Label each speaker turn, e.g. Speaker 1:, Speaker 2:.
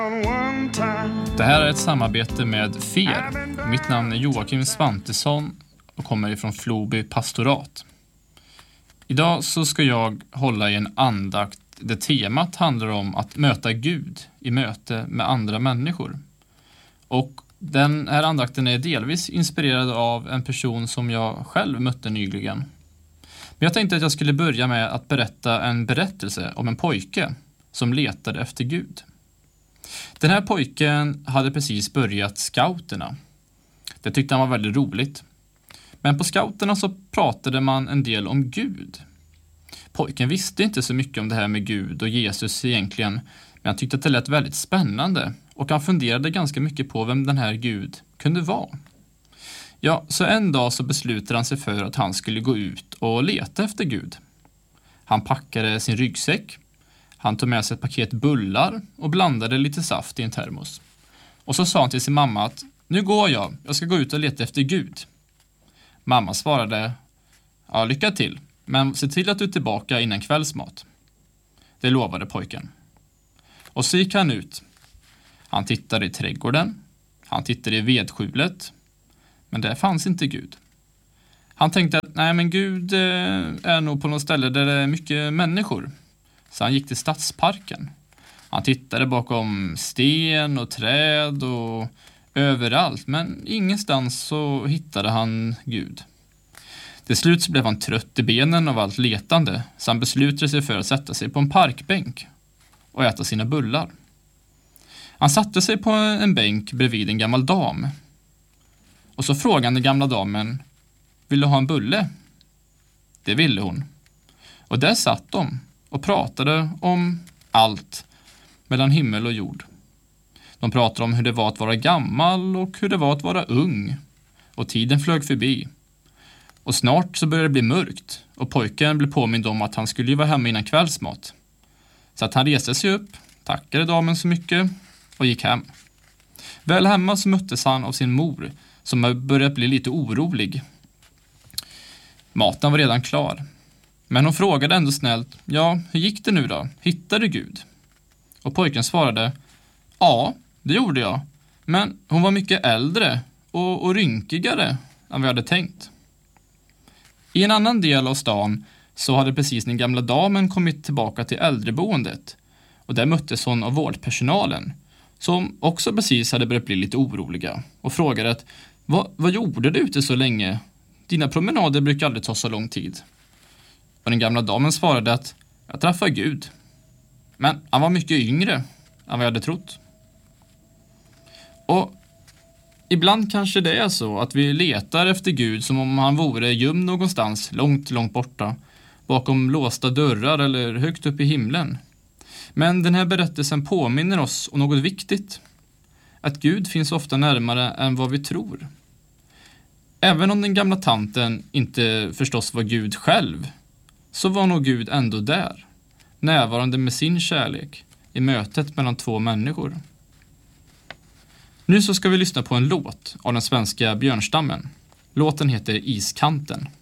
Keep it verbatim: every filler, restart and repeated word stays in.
Speaker 1: Det här är ett samarbete med F E R. Mitt namn är Joakim Svantesson och kommer ifrån Floby pastorat. Idag så ska jag hålla i en andakt där temat handlar om att möta Gud i möte med andra människor. Och den här andakten är delvis inspirerad av en person som jag själv mötte nyligen. Men jag tänkte att jag skulle börja med att berätta en berättelse om en pojke som letade efter Gud. Den här pojken hade precis börjat scouterna. Det tyckte han var väldigt roligt. Men på scouterna så pratade man en del om Gud. Pojken visste inte så mycket om det här med Gud och Jesus egentligen, men han tyckte att det lät väldigt spännande och han funderade ganska mycket på vem den här Gud kunde vara. Ja, så en dag så beslutade han sig för att han skulle gå ut och leta efter Gud. Han packade sin ryggsäck. Han tog med sig ett paket bullar och blandade lite saft i en termos. Och så sa han till sin mamma att nu går jag, jag ska gå ut och leta efter Gud. Mamma svarade, ja lycka till, men se till att du är tillbaka innan kvällsmat. Det lovade pojken. Och så gick han ut. Han tittade i trädgården, han tittade i vedskjulet, men där fanns inte Gud. Han tänkte att nej men Gud är nog på något ställe där det är mycket människor. Så han gick till stadsparken. Han tittade bakom sten och träd och överallt, men ingenstans så hittade han Gud. Till slut så blev han trött i benen av allt letande, så han beslutade sig för att sätta sig på en parkbänk och äta sina bullar. Han satte sig på en bänk bredvid en gammal dam. Och så frågade den gamla damen, vill du ha en bulle? Det ville hon. Och där satt de och pratade om allt mellan himmel och jord. De pratade om hur det var att vara gammal och hur det var att vara ung. Och tiden flög förbi. Och snart så började det bli mörkt och pojken blev påmind om att han skulle vara hemma innan kvällsmat. Så att han reste sig upp, tackade damen så mycket och gick hem. Väl hemma så möttes han av sin mor som började bli lite orolig. Maten var redan klar. Men hon frågade ändå snällt, ja, hur gick det nu då? Hittade du Gud? Och pojken svarade, ja, det gjorde jag. Men hon var mycket äldre och, och rynkigare än vad jag hade tänkt. I en annan del av stan så hade precis den gamla damen kommit tillbaka till äldreboendet. Och där möttes hon av vårdpersonalen som också precis hade börjat bli lite oroliga och frågade att, vad, vad gjorde du ute så länge? Dina promenader brukar aldrig ta så lång tid. Och den gamla damen svarade att jag träffade Gud. Men han var mycket yngre än vad jag hade trott. Och ibland kanske det är så att vi letar efter Gud som om han vore gömd någonstans långt, långt borta. Bakom låsta dörrar eller högt upp i himlen. Men den här berättelsen påminner oss om något viktigt. Att Gud finns ofta närmare än vad vi tror. Även om den gamla tanten inte förstås var Gud själv, så var nog Gud ändå där, närvarande med sin kärlek i mötet mellan två människor. Nu så ska vi lyssna på en låt av den svenska björnstammen. Låten heter Iskanten.